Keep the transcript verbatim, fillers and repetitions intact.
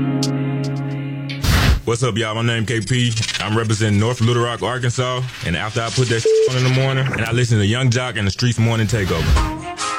What's up, y'all? My name K P. I'm representing North Little Rock, Arkansas. And after I put that on in the morning, and I listen to Young Jock and the Streets Morning Takeover.